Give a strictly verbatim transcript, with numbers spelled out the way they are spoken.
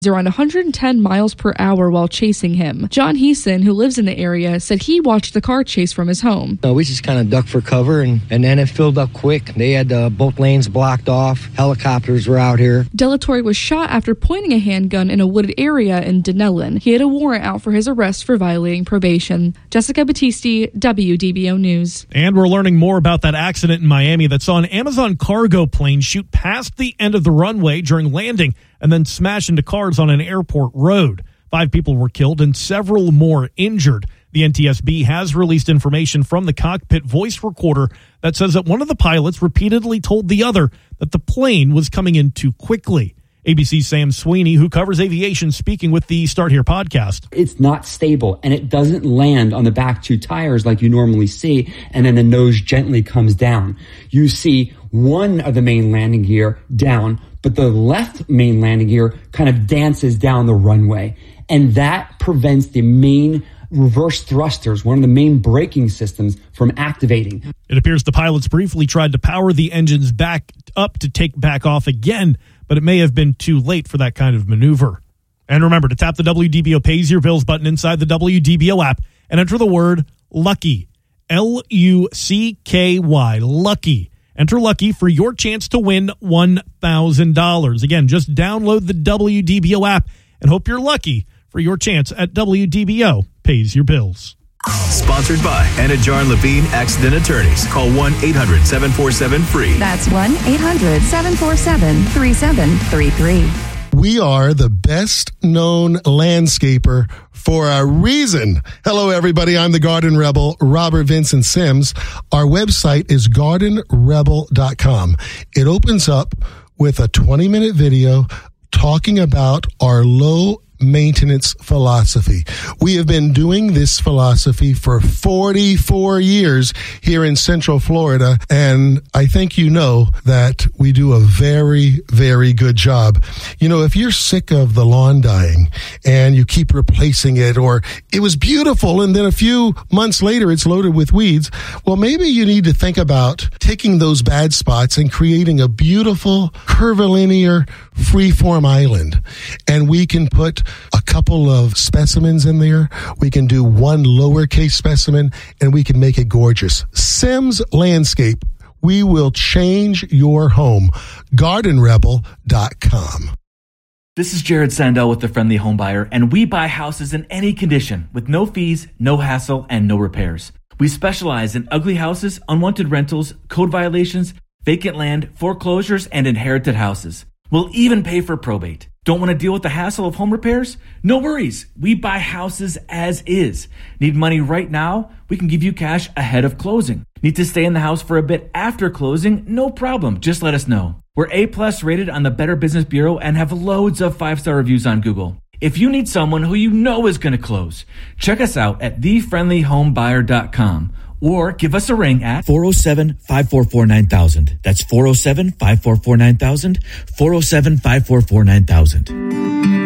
around one hundred ten miles per hour while chasing him. John Heeson, who lives in the area, said he watched the car chase from his home. No, we just kind of ducked for cover, and, and then it filled up quick. They had uh, both lanes blocked off. Helicopters were out here. Delatorre was shot after pointing a handgun in a wooded area in Dunellen. He had a warrant out for his arrest for violating probation. Jessica Battisti, W D B O News. And we're learning more about that accident in Miami that saw an Amazon cargo plane shoot past the end of the runway during landing and then smash into cars on an airport road. Five people were killed and several more injured. The N T S B has released information from the cockpit voice recorder that says that one of the pilots repeatedly told the other that the plane was coming in too quickly. A B C's Sam Sweeney, who covers aviation, speaking with the Start Here podcast. It's not stable, and it doesn't land on the back two tires like you normally see, and then the nose gently comes down. You see one of the main landing gear down, but the left main landing gear kind of dances down the runway. And that prevents the main reverse thrusters, one of the main braking systems, from activating. It appears the pilots briefly tried to power the engines back up to take back off again, but it may have been too late for that kind of maneuver. And remember to tap the W D B O Pays Your Bills button inside the W D B O app and enter the word LUCKY. L U C K Y. Lucky. Enter Lucky for your chance to win one thousand dollars. Again, just download the W D B O app and hope you're lucky for your chance at W D B O Pays Your Bills. Sponsored by Anajar and Levine Accident Attorneys. Call one eight hundred seven four seven free. That's one eight hundred seven four seven three seven three three. We are the best known landscaper for a reason. Hello, everybody. I'm the Garden Rebel, Robert Vincent Sims. Our website is garden rebel dot com. It opens up with a twenty minute video talking about our low maintenance philosophy. We have been doing this philosophy for forty-four years here in Central Florida, and I think you know that we do a very, very good job. You know, if you're sick of the lawn dying and you keep replacing it, or it was beautiful and then a few months later it's loaded with weeds, well, maybe you need to think about taking those bad spots and creating a beautiful curvilinear freeform island. And we can put a couple of specimens in there. We can do one lowercase specimen, and we can make it gorgeous. Sims Landscape. We will change your home. garden rebel dot com. This is Jared Sandell with The Friendly Home Buyer, and we buy houses in any condition with no fees, no hassle, and no repairs. We specialize in ugly houses, unwanted rentals, code violations, vacant land, foreclosures, and inherited houses. We'll even pay for probate. Don't want to deal with the hassle of home repairs? No worries. We buy houses as is. Need money right now? We can give you cash ahead of closing. Need to stay in the house for a bit after closing? No problem. Just let us know. We're A-plus rated on the Better Business Bureau and have loads of five-star reviews on Google. If you need someone who you know is going to close, check us out at the friendly home buyer dot com. Or give us a ring at four oh seven, five four four, nine thousand. That's four oh seven, five four four, nine thousand. four oh seven, five four four, nine thousand.